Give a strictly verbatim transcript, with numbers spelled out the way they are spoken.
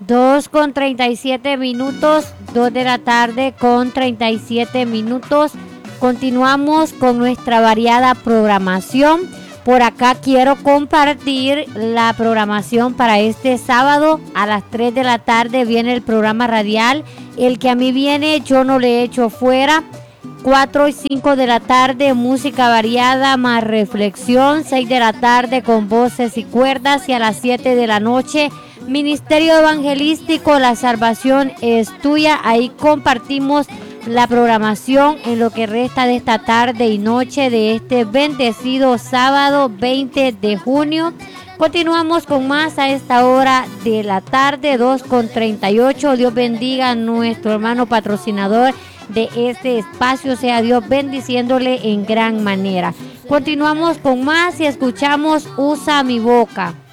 dos con treinta y siete minutos, dos de la tarde con treinta y siete minutos. Continuamos con nuestra variada programación. Por acá quiero compartir la programación para este sábado. A las tres de la tarde viene el programa radial. El que a mí viene, yo no le echo fuera. cuatro y cinco de la tarde, música variada más reflexión. seis de la tarde con voces y cuerdas. Y a las siete de la noche, Ministerio Evangelístico, la salvación es tuya. Ahí compartimos la programación en lo que resta de esta tarde y noche de este bendecido sábado veinte de junio. Continuamos con más a esta hora de la tarde, dos con treinta y ocho. Dios bendiga a nuestro hermano patrocinador de este espacio, sea Dios bendiciéndole en gran manera. Continuamos con más y escuchamos Usa mi boca.